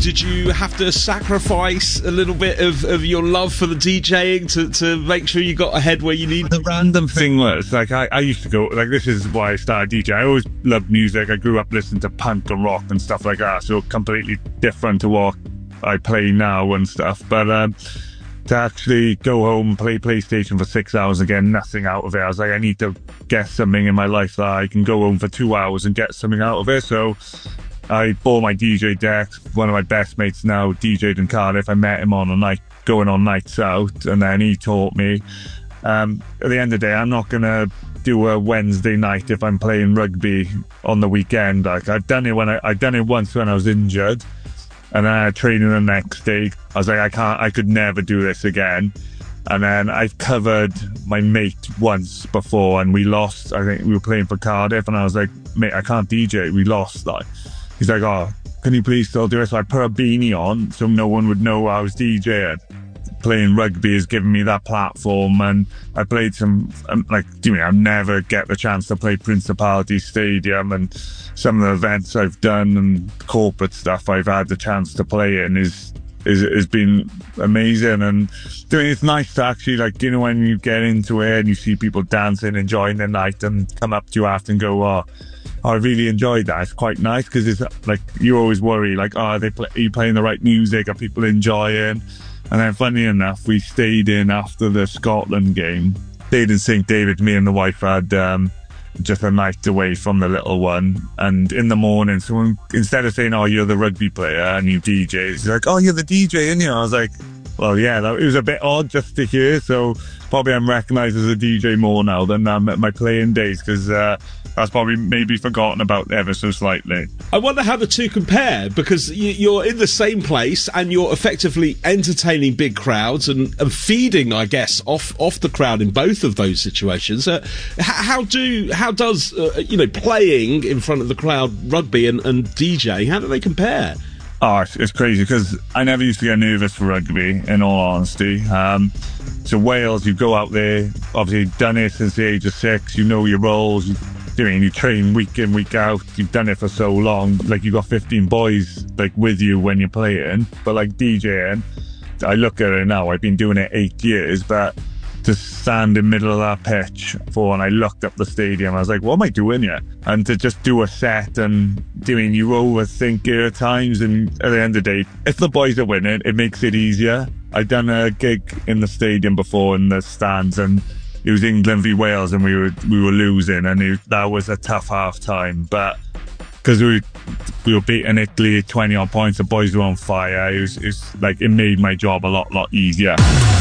did you have to sacrifice a little bit of your love for the DJing to make sure you got ahead where you need? The random thing was, like, I used to go, like, this is why I started DJ. I always loved music. I grew up listening to punk and rock and stuff like that, so completely different to what I play now and stuff. But to actually go home and play PlayStation for 6 hours and get nothing out of it, I was like, I need to get something in my life that I can go home for 2 hours and get something out of it. So I bought my DJ deck. One of my best mates now DJ'd in Cardiff. I met him on a night, going on nights out, and then he taught me. At the end of the day, I'm not gonna do a Wednesday night if I'm playing rugby on the weekend. Like, I've done it I've done it once when I was injured, and then I had training the next day. I was like, I could never do this again. And then I've covered my mate once before, and we lost. I think we were playing for Cardiff, and I was like, mate, I can't DJ. We lost. Like, he's like, oh, can you please still do it? So I put a beanie on so no one would know I was DJing. Playing rugby has given me that platform, and I played some, I'll never get the chance to play Principality Stadium, and some of the events I've done and corporate stuff I've had the chance to play in has been amazing. And it's nice to actually, like, you know, when you get into it and you see people dancing, enjoying the night, and come up to you after and go, oh, I really enjoyed that. It's quite nice, because it's like, you always worry, like, oh, are you playing the right music? Are people enjoying? And then, funny enough, we stayed in after the Scotland game. Stayed in St David. Me and the wife had just a night away from the little one. And in the morning, someone, instead of saying, oh, you're the rugby player and you DJ, he's like, oh, you're the DJ, and I was like, well, yeah, it was a bit odd just to hear. So probably I'm recognised as a DJ more now than at my playing days, because that's probably maybe forgotten about ever so slightly. I wonder how the two compare, because you're in the same place and you're effectively entertaining big crowds and feeding, I guess, off the crowd in both of those situations. How does playing in front of the crowd, rugby and DJing, how do they compare? Oh, it's crazy, because I never used to get nervous for rugby, in all honesty. So Wales, you go out there, obviously done it since the age of 6, you know your roles, you train week in, week out, you've done it for so long, like, you've got 15 boys, like, with you when you're playing. But, like, DJing, I look at it now, I've been doing it 8 years, but to stand in the middle of that pitch and I looked up the stadium, I was like, what am I doing here? And to just do a set, and you overthink it at times, and at the end of the day, if the boys are winning, it makes it easier. I've done a gig in the stadium before, in the stands, and it was England v Wales, and we were losing, and that was a tough half time, but because we were beating Italy 20 odd points, the boys were on fire. It was like, it made my job a lot easier.